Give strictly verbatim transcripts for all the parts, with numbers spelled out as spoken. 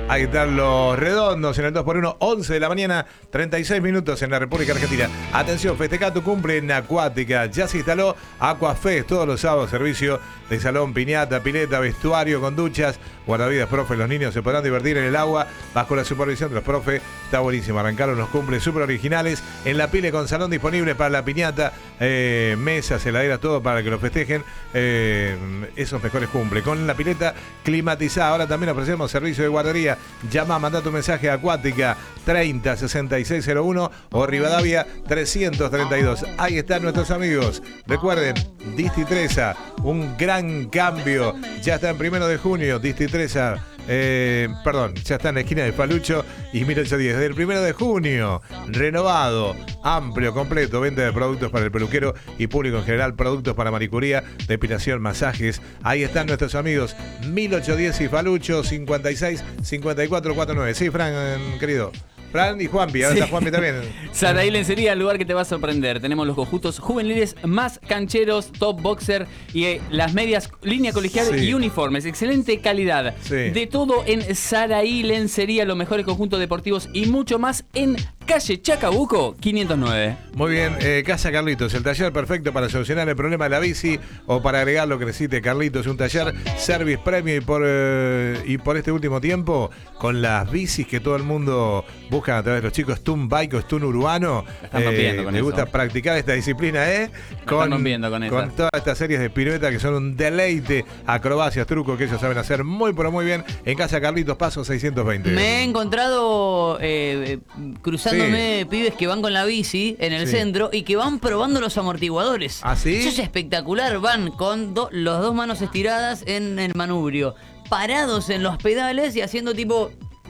Ahí están los redondos en el dos por uno, once de la mañana, treinta y seis minutos en la República Argentina. Atención, festeja tu cumple en Acuática. Ya se instaló Aquafest, todos los sábados, servicio de salón, piñata, pileta, vestuario con duchas, guardavidas, profe. Los niños se podrán divertir en el agua bajo la supervisión de los profes. Está buenísimo. Arrancaron los cumples súper originales en la pile con salón disponible para la piñata, eh, mesas, heladeras, todo para que lo festejen. Eh, esos mejores cumples. Con la pileta climatizada. Ahora también ofrecemos servicio de guardería. Llama, manda tu mensaje a Acuática treinta sesenta y seis cero uno o Rivadavia trescientos treinta y dos. Ahí están nuestros amigos. Recuerden, Distitresa, un gran cambio. Ya está en primero de junio. Distitresa, eh, perdón, ya está en la esquina de Palucho y mil ochocientos diez. Desde el primero de junio, renovado, amplio, completo, venta de productos para el peluquero y público en general, productos para manicuría, depilación, masajes. Ahí están nuestros amigos. mil ochocientos diez y Palucho, cincuenta y seis cincuenta y cuatro cuarenta y nueve. Sí, Fran, querido. Fran y Juanpi, ahora sí. Está Juanpi también. Saraí Lencería, el lugar que te va a sorprender. Tenemos los conjuntos juveniles más cancheros, top boxer y eh, las medias, línea colegial sí. y uniformes. Excelente calidad. Sí. De todo en Saraí Lencería, los mejores conjuntos deportivos y mucho más en calle Chacabuco quinientos nueve. Muy bien, eh, Casa Carlitos, el taller perfecto para solucionar el problema de la bici o para agregar lo que necesite Carlitos. Un taller Service Premium y por, eh, y por este último tiempo con las bicis que todo el mundo busca a través de los chicos, Stun Bike o Stun Urbano. Están rompiendo eh, con me eso. gusta practicar esta disciplina, ¿eh? Con, están rompiendo con, con todas estas series de piruetas que son un deleite, acrobacias, trucos que ellos saben hacer muy, pero muy bien. En Casa Carlitos, paso seiscientos veinte. Me he encontrado eh, cruzándome sí. pibes que van con la bici en el sí. centro y que van probando los amortiguadores. ¿Ah, sí? Eso es espectacular. Van con do, los dos manos estiradas en el manubrio, parados en los pedales y haciendo tipo...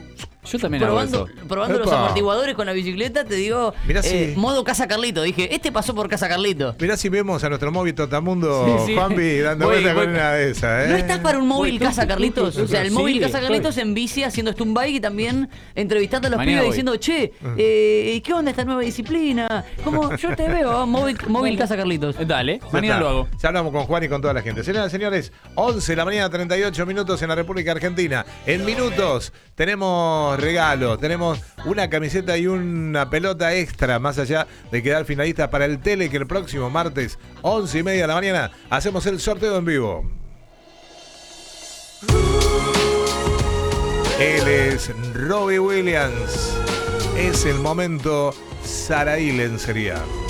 Yo también probando, hago eso. probando los amortiguadores con la bicicleta, te digo, mirá eh, si... modo Casa Carlito. Dije, este pasó por Casa Carlito. Mirá si vemos a nuestro móvil Totamundo, sí, sí. Juanpi, dando voy, vuelta voy. con una de esas, ¿eh? ¿No estás para un móvil voy, Casa tú, Carlitos? tú, tú, tú, o sea, el sí, móvil Casa Carlitos estoy. en bici haciendo stunt bike y también entrevistando a los Mañana pibes voy. diciendo, che, eh, ¿qué onda esta nueva disciplina? ¿Cómo? Yo te veo, móvil, móvil Casa Carlitos. Dale, Ya mañana está. lo hago. Ya hablamos con Juan y con toda la gente. Señoras y señores, once de la mañana, treinta y ocho minutos en la República Argentina. En minutos tenemos regalo, tenemos una camiseta y una pelota extra, más allá de quedar finalista para el Tele, que el próximo martes, once y media de la mañana, hacemos el sorteo en vivo. Él es Robbie Williams. Es el momento Saraí Lencería.